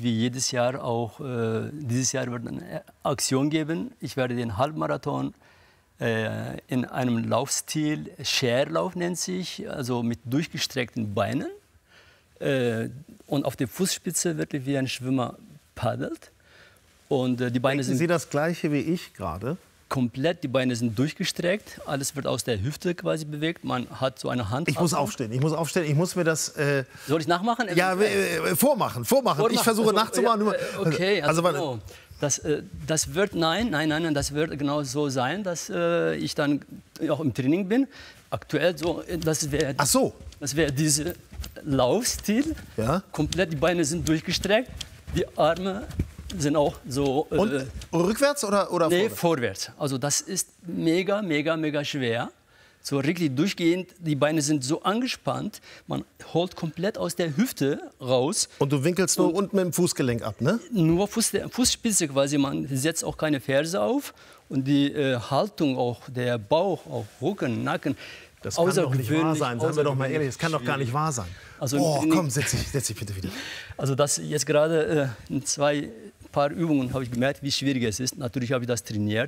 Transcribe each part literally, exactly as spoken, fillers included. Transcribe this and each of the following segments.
natürlich wie jedes Jahr auch, äh, dieses Jahr wird eine Aktion geben. Ich werde den Halbmarathon äh, in einem Laufstil, Scherlauf nennt sich, also mit durchgestreckten Beinen. Äh, und auf der Fußspitze wirklich wie ein Schwimmer paddelt. Und äh, die Beine Denken sind Sie das Gleiche wie ich gerade? komplett, die Beine sind durchgestreckt, alles wird aus der Hüfte quasi bewegt. Man hat so eine Hand. Ich muss aufstehen, ich muss aufstehen, ich muss mir das... Äh, Soll ich nachmachen? ja, äh, vormachen, vormachen, vormachen. Ich versuche also, nachzumachen. Ja, okay, also, also, also das, äh, das wird, nein, nein, nein, nein, das wird genau so sein, dass äh, ich dann auch im Training bin. Aktuell so, das wäre Ach so. Das wäre dieser Laufstil. Ja. Komplett, die Beine sind durchgestreckt, die Arme sind auch so. Äh, Und rückwärts oder, oder nee, vorwärts? vorwärts. Also das ist mega, mega, mega schwer. So richtig durchgehend, die Beine sind so angespannt, man holt komplett aus der Hüfte raus. Und du winkelst nur unten mit dem Fußgelenk ab, ne? Nur Fuß, Fußspitze quasi, man setzt auch keine Ferse auf. Und die äh, Haltung auch, der Bauch, auch Rücken, Nacken. Das kann doch nicht wahr sein, sagen wir doch mal ehrlich, das kann doch gar nicht wahr sein. Also, oh, komm, setz dich, setz dich bitte wieder. Also das jetzt gerade äh, in zwei paar Übungen habe ich gemerkt, wie schwierig es ist. Natürlich habe ich das trainiert.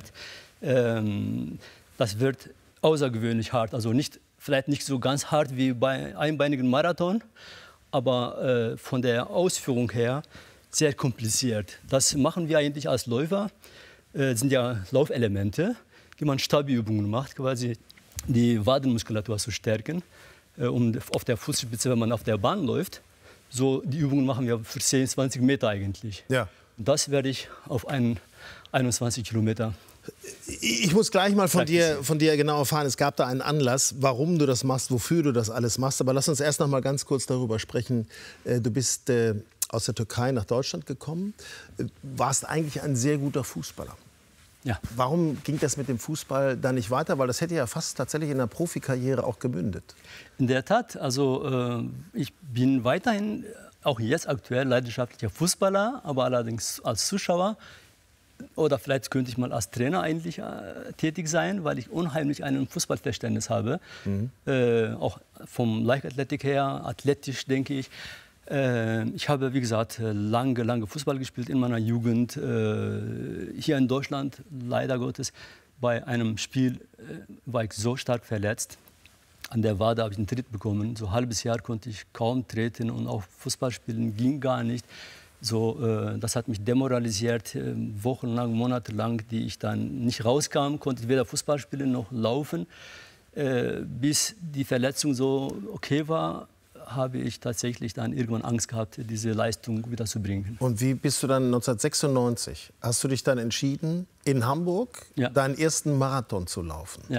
Ähm, das wird außergewöhnlich hart, also nicht, vielleicht nicht so ganz hart wie bei einbeinigen Marathon, aber äh, von der Ausführung her sehr kompliziert. Das machen wir eigentlich als Läufer. Das sind ja Laufelemente, die man Stabi-Übungen macht, quasi die Wadenmuskulatur zu stärken, äh, um auf der Fußspitze, wenn man auf der Bahn läuft. So die Übungen machen wir für zehn, zwanzig Meter eigentlich. Ja. Das werde ich auf einen einundzwanzig Kilometer. Ich muss gleich mal von dir, von dir genau erfahren, es gab da einen Anlass, warum du das machst, wofür du das alles machst. Aber lass uns erst noch mal ganz kurz darüber sprechen. Du bist äh, aus der Türkei nach Deutschland gekommen, warst eigentlich ein sehr guter Fußballer. Ja. Warum ging das mit dem Fußball dann nicht weiter? Weil das hätte ja fast tatsächlich in der Profikarriere auch gemündet. In der Tat, also äh, ich bin weiterhin, auch jetzt aktuell, leidenschaftlicher Fußballer, aber allerdings als Zuschauer. Oder vielleicht könnte ich mal als Trainer eigentlich äh, tätig sein, weil ich unheimlich ein Fußballverständnis habe. Mhm. Äh, auch vom Leichtathletik her, athletisch denke ich. Äh, ich habe, wie gesagt, lange, lange Fußball gespielt in meiner Jugend. Äh, hier in Deutschland, leider Gottes, bei einem Spiel äh, war ich so stark verletzt. An der Wade habe ich einen Tritt bekommen. So ein halbes Jahr konnte ich kaum treten und auch Fußball spielen ging gar nicht. So, äh, das hat mich demoralisiert, äh, wochenlang, monatelang, die ich dann nicht rauskam, konnte ich weder Fußball spielen noch laufen. Äh, bis die Verletzung so okay war, habe ich tatsächlich dann irgendwann Angst gehabt, diese Leistung wieder zu bringen. Und wie bist du dann neunzehnhundertsechsundneunzig, hast du dich dann entschieden, in Hamburg ja. deinen ersten Marathon zu laufen? Ja.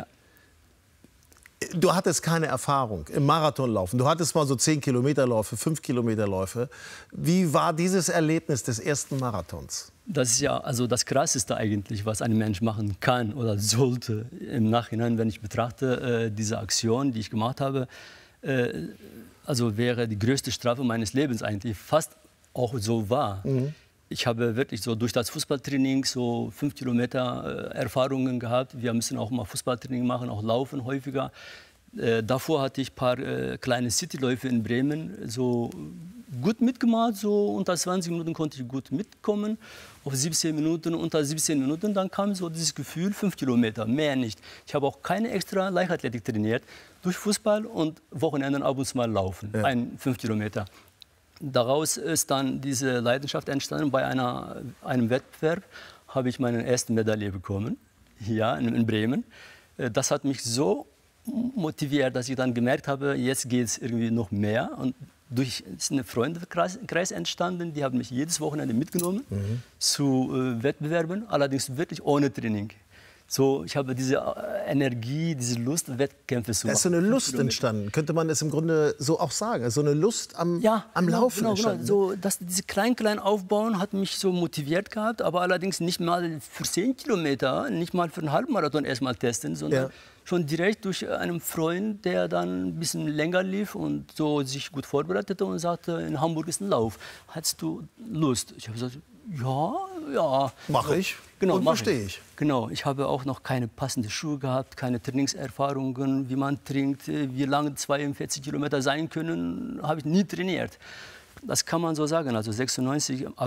Du hattest keine Erfahrung im Marathonlaufen. Du hattest mal so zehn Kilometerläufe, fünf Kilometerläufe. Wie war dieses Erlebnis des ersten Marathons? Das ist ja also das Krasseste eigentlich, was ein Mensch machen kann oder sollte. Im Nachhinein, wenn ich betrachte, äh, diese Aktion, die ich gemacht habe, äh, also wäre die größte Strafe meines Lebens eigentlich fast auch so wahr. Mhm. Ich habe wirklich so durch das Fußballtraining so fünf Kilometer äh, Erfahrungen gehabt. Wir müssen auch mal Fußballtraining machen, auch laufen häufiger. Äh, davor hatte ich ein paar äh, kleine Cityläufe in Bremen so gut mitgemacht. So unter zwanzig Minuten konnte ich gut mitkommen. Auf siebzehn Minuten, unter siebzehn Minuten, dann kam so dieses Gefühl, fünf Kilometer, mehr nicht. Ich habe auch keine extra Leichtathletik trainiert. Durch Fußball und Wochenenden ab und zu mal laufen, ja. ein fünf Kilometer. Daraus ist dann diese Leidenschaft entstanden. Bei einer, einem Wettbewerb habe ich meine erste Medaille bekommen, hier in, in Bremen. Das hat mich so motiviert, dass ich dann gemerkt habe, jetzt geht es irgendwie noch mehr. Und durch ist ein Freundeskreis entstanden, die haben mich jedes Wochenende mitgenommen mhm. zu äh, Wettbewerben, allerdings wirklich ohne Training. So, ich habe diese Energie, diese Lust, Wettkämpfe zu machen. Da ist so eine Lust entstanden, könnte man es im Grunde so auch sagen. So eine Lust am, ja, am genau, Laufen genau, entstanden. Genau. So, dass diese klein, klein Aufbauen hat mich so motiviert gehabt, aber allerdings nicht mal für zehn Kilometer, nicht mal für einen Halbmarathon erst mal testen, sondern ja. schon direkt durch einen Freund, der dann ein bisschen länger lief und so sich gut vorbereitete und sagte, in Hamburg ist ein Lauf. Hast du Lust? Ich habe gesagt, ja, ja. Mache ich. Genau, und verstehe ich. Genau, ich habe auch noch keine passenden Schuhe gehabt, keine Trainingserfahrungen, wie man trinkt, wie lange zweiundvierzig Kilometer sein können, habe ich nie trainiert. Das kann man so sagen. Also sechsundneunzig